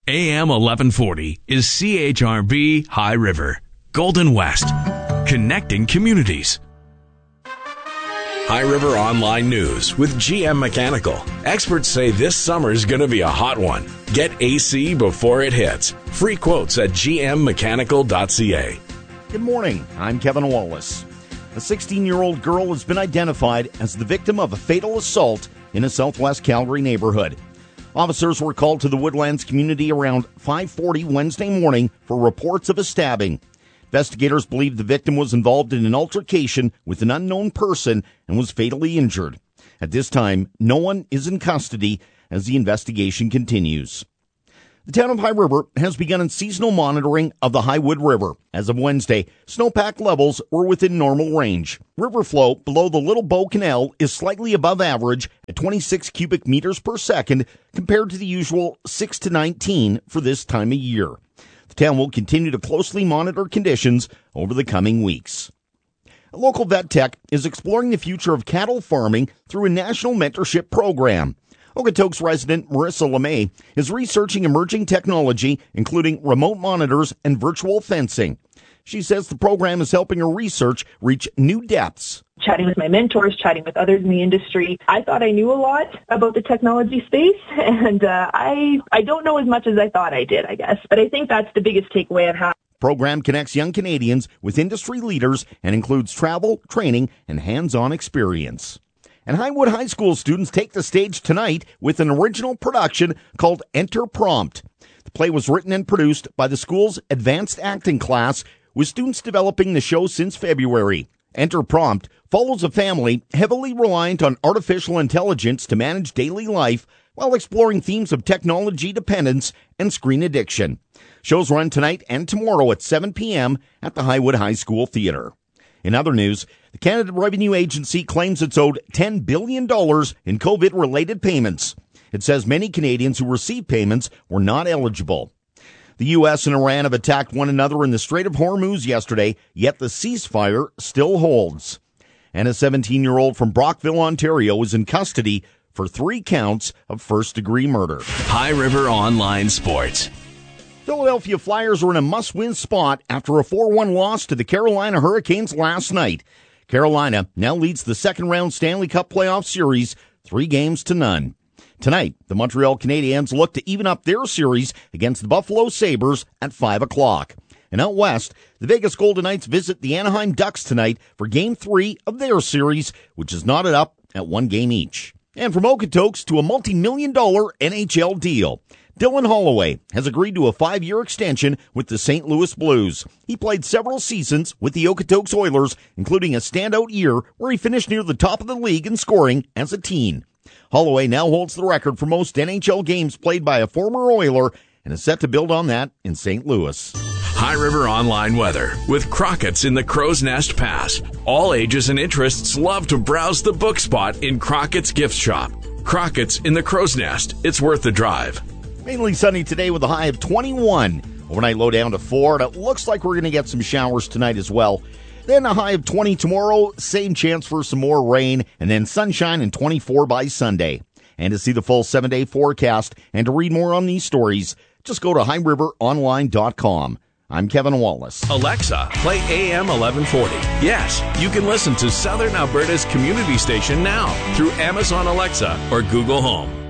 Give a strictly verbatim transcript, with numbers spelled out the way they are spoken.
A M eleven forty is C H R V High River, Golden West, connecting communities. High River Online News with G M Mechanical. Experts say this summer's going to be a hot one. Get A C before it hits. Free quotes at g m mechanical dot c a. Good morning. I'm Kevin Wallace. A sixteen-year-old girl has been identified as the victim of a fatal assault in a southwest Calgary neighborhood. Officers were called to the Woodlands community around five forty Wednesday morning for reports of a stabbing. Investigators believe the victim was involved in an altercation with an unknown person and was fatally injured. At this time, no one is in custody as the investigation continues. The town of High River has begun seasonal monitoring of the Highwood River. As of Wednesday, snowpack levels were within normal range. River flow below the Little Bow Canal is slightly above average at twenty-six cubic meters per second compared to the usual six to nineteen for this time of year. The town will continue to closely monitor conditions over the coming weeks. A local vet tech is exploring the future of cattle farming through a national mentorship program. Okotoks resident Marissa LeMay is researching emerging technology, including remote monitors and virtual fencing. She says the program is helping her research reach new depths. Chatting with my mentors, chatting with others in the industry, I thought I knew a lot about the technology space, and uh, I I don't know as much as I thought I did, I guess. But I think that's the biggest takeaway I've had. The program connects young Canadians with industry leaders and includes travel, training, and hands-on experience. And Highwood High School students take the stage tonight with an original production called Enter Prompt. The play was written and produced by the school's advanced acting class, with students developing the show since February. Enter Prompt follows a family heavily reliant on artificial intelligence to manage daily life while exploring themes of technology dependence and screen addiction. Shows run tonight and tomorrow at seven p.m. at the Highwood High School Theatre. In other news, the Canada Revenue Agency claims it's owed ten billion dollars in COVID-related payments. It says many Canadians who received payments were not eligible. The U S and Iran have attacked one another in the Strait of Hormuz yesterday, yet the ceasefire still holds. And a seventeen-year-old from Brockville, Ontario, is in custody for three counts of first-degree murder. High River Online Sports. Philadelphia Flyers are in a must-win spot after a four one loss to the Carolina Hurricanes last night. Carolina now leads the second-round Stanley Cup playoff series three games to none. Tonight, the Montreal Canadiens look to even up their series against the Buffalo Sabres at five o'clock. And out west, the Vegas Golden Knights visit the Anaheim Ducks tonight for Game three of their series, which is knotted up at one game each. And from Okotoks to a multi-million dollar N H L deal. Dylan Holloway has agreed to a five-year extension with the Saint Louis Blues. He played several seasons with the Okotoks Oilers, including a standout year where he finished near the top of the league in scoring as a teen. Holloway now holds the record for most N H L games played by a former Oiler and is set to build on that in Saint Louis. High River Online Weather with Crockett's in the Crow's Nest Pass. All ages and interests love to browse the book spot in Crockett's Gift Shop. Crockett's in the Crow's Nest. It's worth the drive. Mainly sunny today with a high of twenty-one. Overnight low down to four, and it looks like we're going to get some showers tonight as well. Then a high of twenty tomorrow, same chance for some more rain, and then sunshine and twenty-four by Sunday. And to see the full seven-day forecast and to read more on these stories, just go to high river online dot com. I'm Kevin Wallace. Alexa, play A M eleven forty. Yes, you can listen to Southern Alberta's community station now through Amazon Alexa or Google Home.